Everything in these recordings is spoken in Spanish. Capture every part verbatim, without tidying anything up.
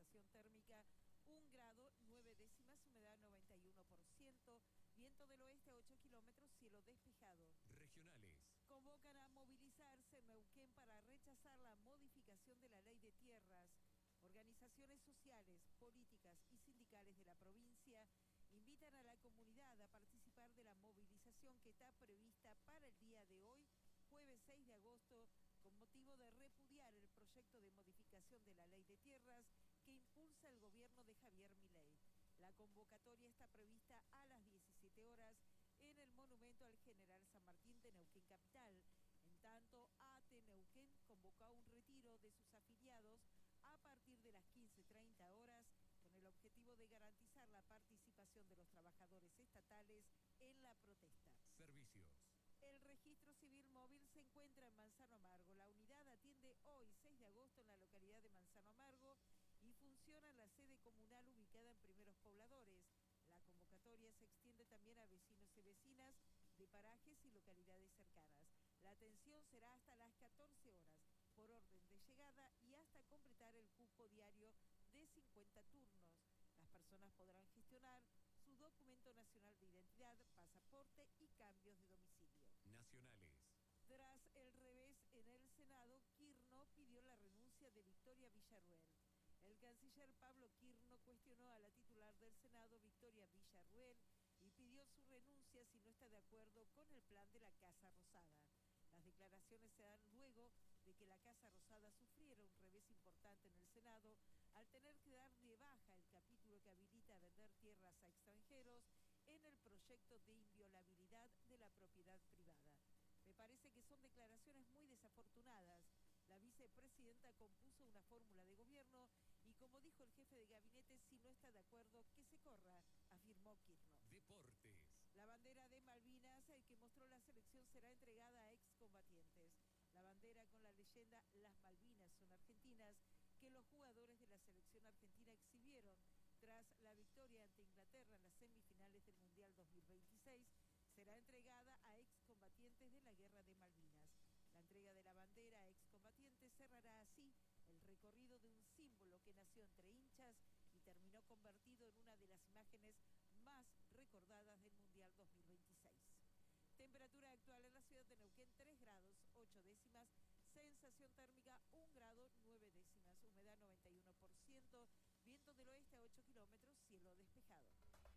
sensación térmica un grado, nueve décimas, humedad noventa y uno por ciento, viento del oeste a ocho kilómetros, cielo despejado. Regionales. Convocan a movilizarse en Neuquén para rechazar la modificación de la ley de tierras. Organizaciones sociales, políticas y sindicales de la provincia invitan a la comunidad a participar de la movilización que está prevista para el día de hoy, jueves seis de agosto, con motivo de repudiar el proyecto de modificación de la ley de tierras que impulsa el gobierno de Javier Milei. La convocatoria está prevista a las diecisiete horas en el monumento al general San Martín de Neuquén Capital. En tanto, A T Neuquén convocó a un retiro de sus afiliados a partir de las quince treinta horas con el objetivo de garantizar la participación de los trabajadores estatales en la protesta. Servicios. El registro civil móvil se encuentra en Manzano Amargo. La unidad atiende hoy, seis de agosto, en la localidad de Manzano Amargo y funciona en la sede comunal ubicada en Primeros Pobladores. La convocatoria se extiende también a vecinos y vecinas de parajes y localidades cercanas. La atención será hasta las catorce horas por orden de llegada y hasta completar el cupo diario de cincuenta turnos. Las personas podrán gestionar su documento nacional de identidad, pasaporte y cambios de domicilio. Nacionales. Tras el revés en el Senado, Kirchner pidió la renuncia de Victoria Villarruel. El canciller Pablo Kirchner cuestionó a la titular del Senado, Victoria Villarruel, y pidió su renuncia si no está de acuerdo con el plan de la Casa Rosada. Las declaraciones se dan luego de que la Casa Rosada sufriera un revés importante en el Senado al tener que dar de baja el capítulo que habilita a vender tierras a extranjeros en el proyecto de inviolabilidad de la propiedad privada. Me parece que son declaraciones muy desafortunadas. La vicepresidenta compuso una fórmula de gobierno y, como dijo el jefe de gabinete, si no está de acuerdo, que se corra, afirmó Kirchner. Deportes. La bandera de Malvinas, el que mostró la selección, será entregada a excombatientes. La bandera con la leyenda Las Malvinas son argentinas, que los jugadores de la selección argentina exhibieron tras la victoria ante Inglaterra en las semifinales del Mundial dos mil veintiséis, será entregada a excombatientes de la Guerra de Malvinas. La entrega de la bandera a excombatientes cerrará así el recorrido de un símbolo que nació entre hinchas y terminó convertido en una de las imágenes más recordadas del Mundial dos mil veintiséis. Temperatura actual en la ciudad de Neuquén, tres grados, ocho décimas, sensación térmica un grado, nueve décimas, humedad noventa y uno por ciento, viento del oeste a ocho kilómetros, cielo despejado.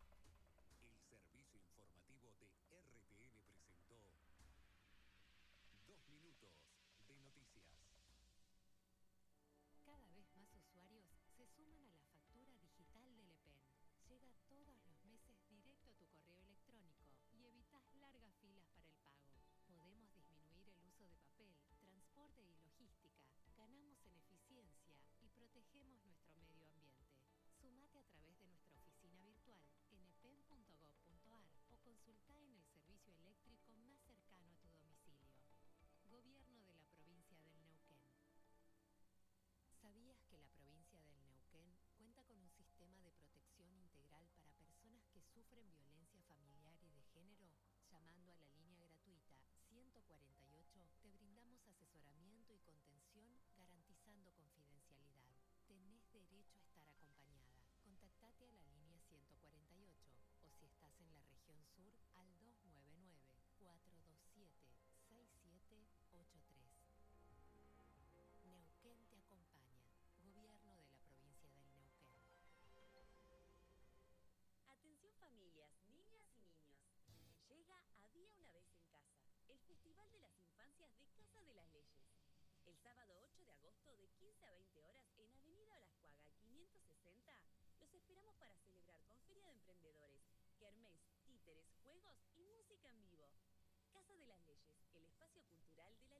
El servicio informativo de R T N presentó Dos Minutos de Noticias. Cada vez más usuarios se suman a la factura digital del E P E N. Llega todos los meses directo a tu correo electrónico y evitas largas filas para el pago. Podemos disminuir el uso de papel, transporte y logística, ganamos en eficiencia y protegemos nuestro medio ambiente. Sumate a través de nuestra oficina virtual en e p e n punto gob punto a r o consulta en el servicio eléctrico más cercano a tu domicilio. Gobierno de la provincia del Neuquén. ¿Sabías que la provincia del Neuquén cuenta con un sistema de protección integral para personas que sufren violencia familiar y de género? Llamando a la línea gratuita ciento cuarenta y ocho, te brindamos asesoramiento y contención garantizando confidencialidad. Tenés derecho a estar acompañada. Contactate a la línea ciento cuarenta y ocho o si estás en la región sur al dos nueve nueve, cuatro dos siete, seis siete ocho tres. Neuquén te acompaña. Gobierno de la provincia del Neuquén. Atención familias, niñas y niños. Llega a Día Una Vez en Casa, el Festival de las Infancias de Casa de las Leyes. El sábado ocho de agosto de quince a veinte horas en Avenida Olascuaga quinientos sesenta, los esperamos para celebrar con Feria de Emprendedores, kermés, títeres, juegos y música en vivo. Casa de las Leyes, el espacio cultural de la